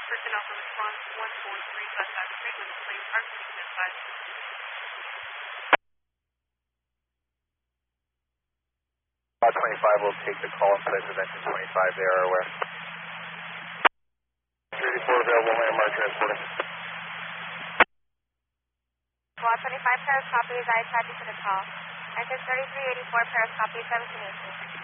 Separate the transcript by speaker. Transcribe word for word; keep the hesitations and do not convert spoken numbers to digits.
Speaker 1: Personnel from response one four three Sunshine Street with claim arson advised.
Speaker 2: Lot twenty-five will take the call and place attention twenty-five, they are aware. three eighty-four available, landmark transporting.
Speaker 3: Lot twenty-five, Paris copies, I attach you to the call. Enter thirty-three eighty-four, Paris copies, seventeen eighteen.